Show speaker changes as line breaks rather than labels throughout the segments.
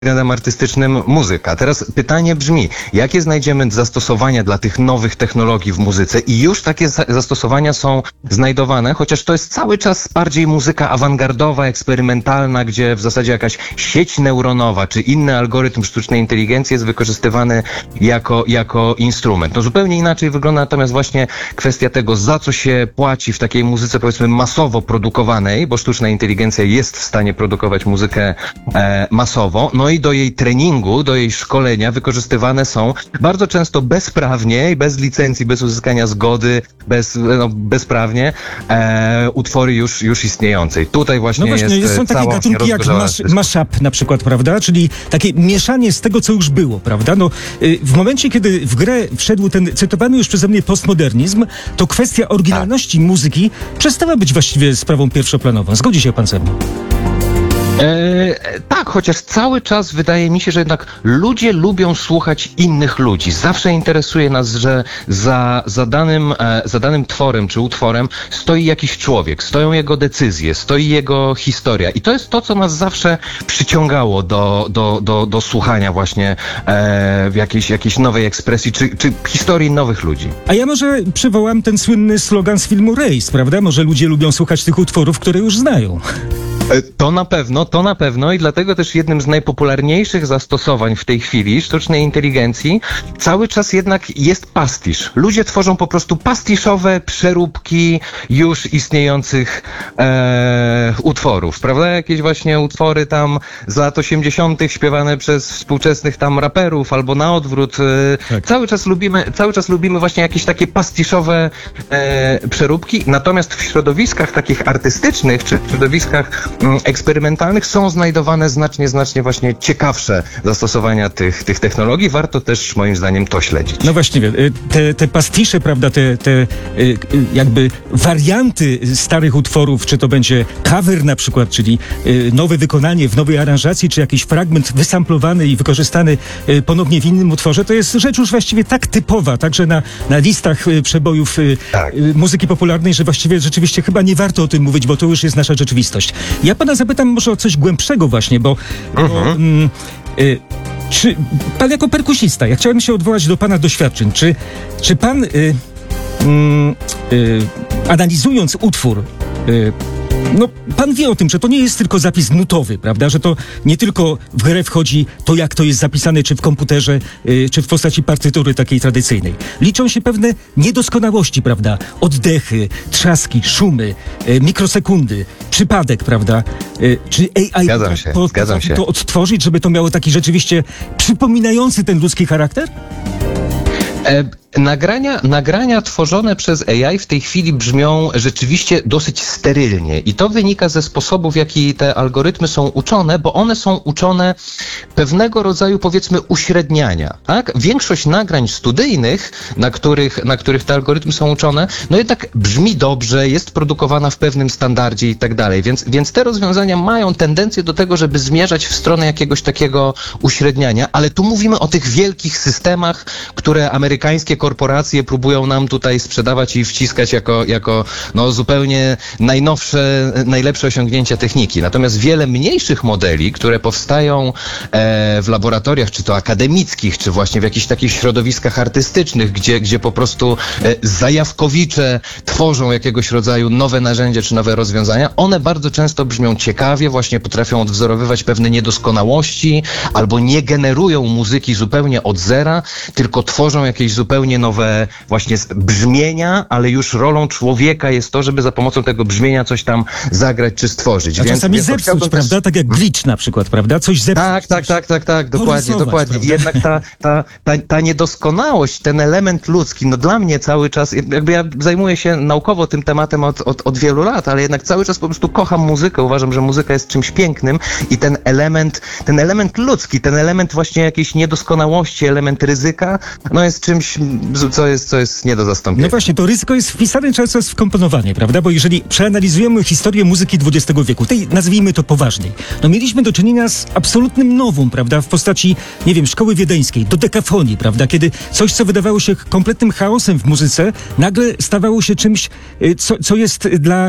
względem artystycznym muzyka. Teraz pytanie brzmi, jakie znajdziemy zastosowania dla tych nowych technologii w muzyce i już takie zastosowania są znajdowane, chociaż to jest cały czas bardziej muzyka awangardowa, eksperymentalna, gdzie w zasadzie jakaś sieć neuronowa czy inny algorytm sztucznej inteligencji jest wykorzystywany jako instrument. No zupełnie inaczej wygląda natomiast właśnie kwestia tego, za co się płaci w takiej muzyce powiedzmy masowo produkowanej, bo sztuczna inteligencja jest w stanie produkować muzykę masowo, no i do jej treningu, do jej szkolenia wykorzystywane są bardzo często bezprawnie i bez licencji, bez uzyskania zgody, bezprawnie utwory już istniejącej. Tutaj właśnie,
są takie gatunki jak mashup na przykład, prawda? Czyli takie mieszanie z tego, co już było, prawda? No, w momencie, kiedy w grę wszedł ten cytowany już przeze mnie postmodernizm, to kwestia oryginalności muzyki przestała być właściwie sprawą pierwszoplanową. Zgodzi się pan ze mną?
Tak, chociaż cały czas wydaje mi się, że jednak ludzie lubią słuchać innych ludzi. Zawsze interesuje nas, że za danym tworem czy utworem stoi jakiś człowiek, stoją jego decyzje, stoi jego historia. I to jest to, co nas zawsze przyciągało do słuchania właśnie w jakiejś nowej ekspresji czy historii nowych ludzi.
A ja może przywołam ten słynny slogan z filmu Race, prawda? Może ludzie lubią słuchać tych utworów, które już znają.
To na pewno i dlatego też jednym z najpopularniejszych zastosowań w tej chwili sztucznej inteligencji cały czas jednak jest pastisz. Ludzie tworzą po prostu pastiszowe przeróbki już istniejących utworów, prawda? Jakieś właśnie utwory tam z lat 80. śpiewane przez współczesnych tam raperów albo na odwrót. Tak. Cały czas lubimy właśnie jakieś takie pastiszowe przeróbki, natomiast w środowiskach takich artystycznych czy w środowiskach eksperymentalnych są znajdowane znacznie właśnie ciekawsze zastosowania tych technologii. Warto też moim zdaniem to śledzić.
No właściwie, te pastisze, prawda, te jakby warianty starych utworów, czy to będzie cover na przykład, czyli nowe wykonanie w nowej aranżacji, czy jakiś fragment wysamplowany i wykorzystany ponownie w innym utworze, to jest rzecz już właściwie tak typowa, także na listach przebojów muzyki popularnej, że właściwie rzeczywiście chyba nie warto o tym mówić, bo to już jest nasza rzeczywistość. Ja pana zapytam może o coś głębszego właśnie, bo czy pan jako perkusista, ja chciałem się odwołać do pana doświadczeń, czy pan analizując utwór, no, pan wie o tym, że to nie jest tylko zapis nutowy, prawda? Że to nie tylko w grę wchodzi to, jak to jest zapisane, czy w komputerze, czy w postaci partytury takiej tradycyjnej. Liczą się pewne niedoskonałości, prawda? Oddechy, trzaski, szumy, mikrosekundy, przypadek, prawda? Czy AI potrafi to odtworzyć, żeby to miało taki rzeczywiście przypominający ten ludzki charakter?
Nagrania tworzone przez AI w tej chwili brzmią rzeczywiście dosyć sterylnie i to wynika ze sposobu, w jaki te algorytmy są uczone, bo one są uczone pewnego rodzaju, powiedzmy, uśredniania, tak? Większość nagrań studyjnych, na których te algorytmy są uczone, no jednak brzmi dobrze, jest produkowana w pewnym standardzie i tak dalej, więc te rozwiązania mają tendencję do tego, żeby zmierzać w stronę jakiegoś takiego uśredniania, ale tu mówimy o tych wielkich systemach, które amerykańskie korporacje próbują nam tutaj sprzedawać i wciskać jako zupełnie najnowsze, najlepsze osiągnięcia techniki. Natomiast wiele mniejszych modeli, które powstają w laboratoriach, czy to akademickich, czy właśnie w jakichś takich środowiskach artystycznych, gdzie po prostu zajawkowicze tworzą jakiegoś rodzaju nowe narzędzia, czy nowe rozwiązania, one bardzo często brzmią ciekawie, właśnie potrafią odwzorowywać pewne niedoskonałości, albo nie generują muzyki zupełnie od zera, tylko tworzą jakieś zupełnie nowe właśnie brzmienia, ale już rolą człowieka jest to, żeby za pomocą tego brzmienia coś tam zagrać czy stworzyć.
A czasami zepsuć, prawda? Tak jak glitch na przykład, prawda? Coś zepsuć.
Tak, dokładnie. Jednak ta niedoskonałość, ten element ludzki, no dla mnie cały czas, jakby ja zajmuję się naukowo tym tematem od wielu lat, ale jednak cały czas po prostu kocham muzykę, uważam, że muzyka jest czymś pięknym i ten element ludzki, ten element właśnie jakiejś niedoskonałości, element ryzyka, no jest czymś, co jest nie do zastąpienia.
No właśnie, to ryzyko jest wpisane cały czas w komponowanie, prawda? Bo jeżeli przeanalizujemy historię muzyki XX wieku, tej nazwijmy to poważniej, no mieliśmy do czynienia z absolutnym nowum, prawda? W postaci, nie wiem, szkoły wiedeńskiej, dodekafonii, prawda? Kiedy coś, co wydawało się kompletnym chaosem w muzyce, nagle stawało się czymś, co jest dla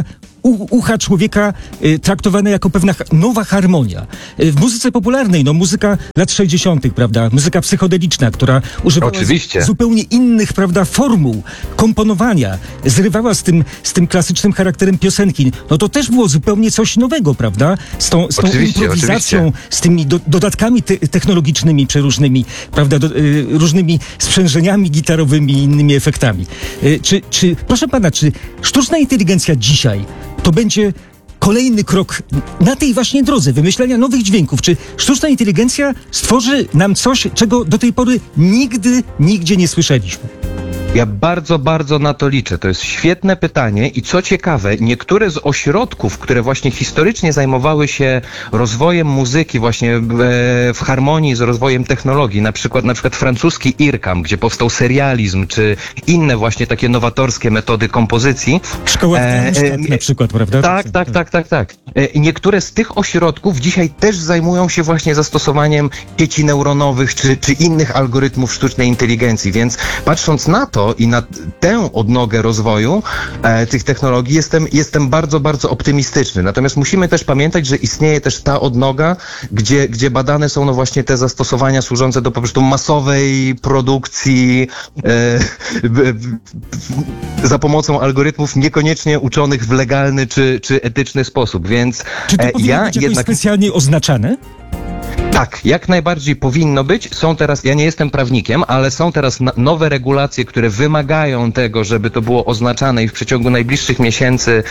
ucha człowieka traktowane jako pewna nowa harmonia. W muzyce popularnej, no muzyka lat 60., prawda, muzyka psychodeliczna, która używała zupełnie innych, prawda, formuł komponowania, zrywała z tym klasycznym charakterem piosenki. No to też było zupełnie coś nowego, prawda, z tą improwizacją, z tymi dodatkami technologicznymi przeróżnymi, prawda, różnymi sprzężeniami gitarowymi i innymi efektami. Czy, proszę pana, czy sztuczna inteligencja dzisiaj to będzie kolejny krok na tej właśnie drodze wymyślania nowych dźwięków? Czy sztuczna inteligencja stworzy nam coś, czego do tej pory nigdzie nie słyszeliśmy?
Ja bardzo, bardzo na to liczę. To jest świetne pytanie i co ciekawe, niektóre z ośrodków, które właśnie historycznie zajmowały się rozwojem muzyki właśnie w harmonii z rozwojem technologii, na przykład francuski IRCAM, gdzie powstał serializm, czy inne właśnie takie nowatorskie metody kompozycji.
Szkoła na przykład, prawda?
Tak. I niektóre z tych ośrodków dzisiaj też zajmują się właśnie zastosowaniem sieci neuronowych, czy innych algorytmów sztucznej inteligencji, więc patrząc na to i na tę odnogę rozwoju tych technologii jestem bardzo, bardzo optymistyczny. Natomiast musimy też pamiętać, że istnieje też ta odnoga, gdzie badane są no właśnie te zastosowania służące do po prostu masowej produkcji za pomocą algorytmów niekoniecznie uczonych w legalny czy etyczny sposób, więc
czy to powinno być jakoś specjalnie oznaczane?
Tak, jak najbardziej powinno być. Są teraz, ja nie jestem prawnikiem, ale są teraz nowe regulacje, które wymagają tego, żeby to było oznaczane i w przeciągu najbliższych miesięcy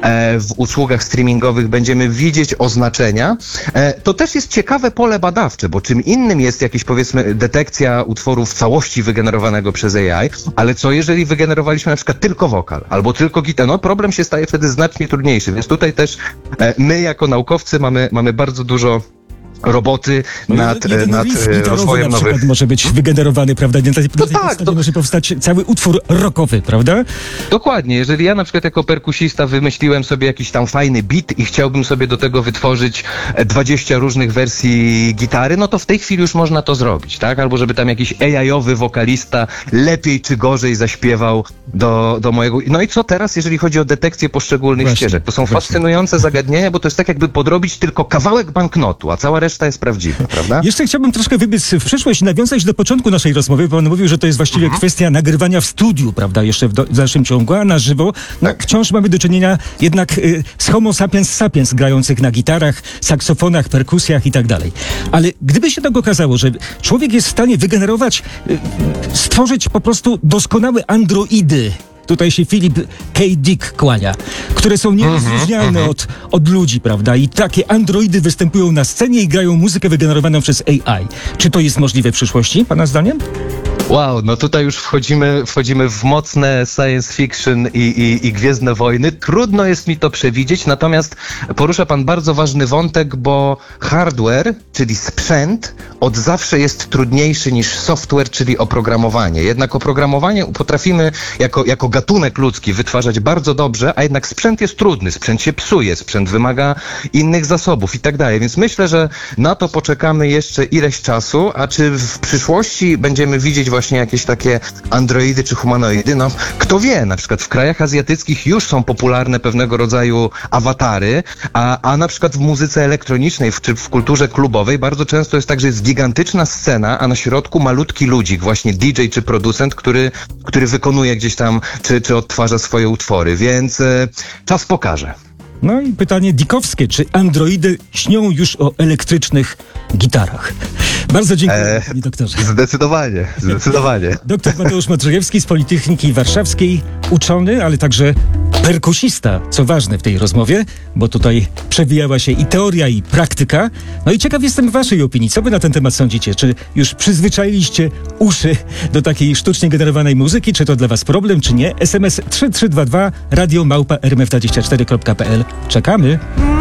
w usługach streamingowych będziemy widzieć oznaczenia. To też jest ciekawe pole badawcze, bo czym innym jest jakieś, powiedzmy, detekcja utworu w całości wygenerowanego przez AI, ale co jeżeli wygenerowaliśmy na przykład tylko wokal albo tylko gitarę? No problem się staje wtedy znacznie trudniejszy, więc tutaj też my jako naukowcy mamy bardzo dużo roboty nad rozwojem nowych.
Może być wygenerowany, prawda? Może powstać cały utwór rockowy, prawda?
Dokładnie. Jeżeli ja na przykład jako perkusista wymyśliłem sobie jakiś tam fajny beat i chciałbym sobie do tego wytworzyć 20 różnych wersji gitary, no to w tej chwili już można to zrobić, tak? Albo żeby tam jakiś AI-owy wokalista lepiej czy gorzej zaśpiewał do mojego... No i co teraz, jeżeli chodzi o detekcję poszczególnych ścieżek? To są fascynujące zagadnienia, bo to jest tak jakby podrobić tylko kawałek banknotu, a cała reszta jest prawdziwa, prawda?
Jeszcze chciałbym troszkę wybiec w przyszłość, nawiązać do początku naszej rozmowy, bo on mówił, że to jest właściwie kwestia nagrywania w studiu, prawda, jeszcze w dalszym ciągu, a na żywo wciąż mamy do czynienia jednak z homo sapiens sapiens grających na gitarach, saksofonach, perkusjach i tak dalej. Ale gdyby się tak okazało, że człowiek jest w stanie wygenerować, stworzyć po prostu doskonałe androidy, tutaj się Philip K. Dick kłania, które są nierozróżnialne od ludzi, prawda? I takie androidy występują na scenie i grają muzykę wygenerowaną przez AI. Czy to jest możliwe w przyszłości, pana zdaniem?
Wow, no tutaj już wchodzimy w mocne science fiction i Gwiezdne Wojny. Trudno jest mi to przewidzieć, natomiast porusza pan bardzo ważny wątek, bo hardware, czyli sprzęt, od zawsze jest trudniejszy niż software, czyli oprogramowanie. Jednak oprogramowanie potrafimy jako gatunek ludzki wytwarzać bardzo dobrze, a jednak sprzęt jest trudny, sprzęt się psuje, sprzęt wymaga innych zasobów i tak dalej. Więc myślę, że na to poczekamy jeszcze ileś czasu, a czy w przyszłości będziemy widzieć właśnie jakieś takie androidy czy humanoidy? No, kto wie, na przykład w krajach azjatyckich już są popularne pewnego rodzaju awatary, a na przykład w muzyce elektronicznej czy w kulturze klubowej bardzo często jest tak, że jest gigantyczna scena, a na środku malutki ludzik, właśnie DJ czy producent, który wykonuje gdzieś tam czy odtwarza swoje utwory, więc czas pokaże.
No i pytanie dikowskie, czy androidy śnią już o elektrycznych gitarach? Bardzo dziękuję, panie doktorze.
Zdecydowanie.
Doktor Mateusz Modrzejewski z Politechniki Warszawskiej, uczony, ale także perkusista, co ważne w tej rozmowie, bo tutaj przewijała się i teoria, i praktyka. No i ciekaw jestem waszej opinii. Co wy na ten temat sądzicie? Czy już przyzwyczailiście uszy do takiej sztucznie generowanej muzyki? Czy to dla was problem, czy nie? SMS 3322 radio@rmf24.pl. Czekamy.